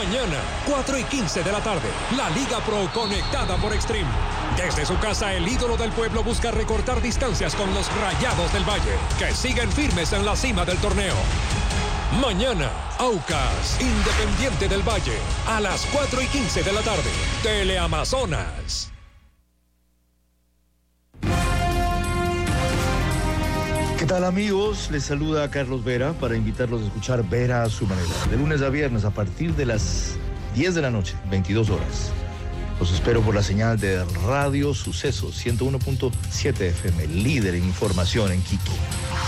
Mañana, 4:15 de la tarde, la Liga Pro conectada por Extreme. Desde su casa, el ídolo del pueblo busca recortar distancias con los Rayados del Valle, que siguen firmes en la cima del torneo. Mañana, Aucas, Independiente del Valle, a las 4:15 de la tarde, Teleamazonas. ¿Qué tal, amigos? Les saluda Carlos Vera para invitarlos a escuchar Vera a su manera. De lunes a viernes a partir de las 10 de la noche, 22 horas. Los espero por la señal de Radio Sucesos 101.7 FM, líder en información en Quito.